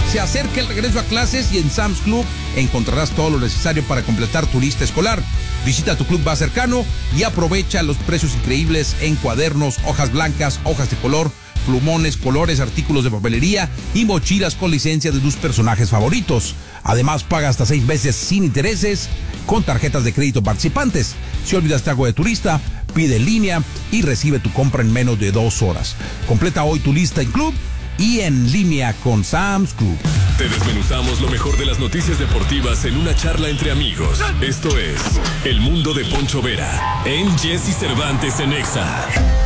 Se acerca el regreso a clases y en Sam's Club encontrarás todo lo necesario para completar tu lista escolar. Visita tu club más cercano y aprovecha los precios increíbles en cuadernos, hojas blancas, hojas de color, plumones, colores, artículos de papelería y mochilas con licencia de tus personajes favoritos. Además, paga hasta 6 meses sin intereses con tarjetas de crédito participantes. Si olvidaste algo de tu lista, pide en línea y recibe tu compra en menos de 2 horas. Completa hoy tu lista en club y en línea con Sam's Club. Te desmenuzamos lo mejor de las noticias deportivas en una charla entre amigos. Esto es El Mundo de Poncho Vera en Jesse Cervantes en Exa.